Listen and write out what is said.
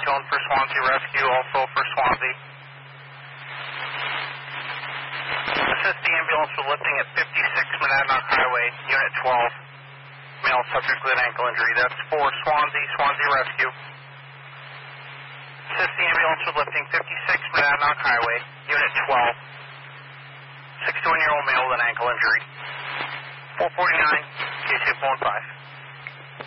zone for Swansea Rescue, also for Swansea. Assist the ambulance with lifting at 56 Monadnock Highway, Unit 12. Male subject with an ankle injury. That's for Swansea Rescue. Assist the ambulance with lifting 56 Monadnock Highway, Unit 12. 61-year-old male with an ankle injury. 449, case 15.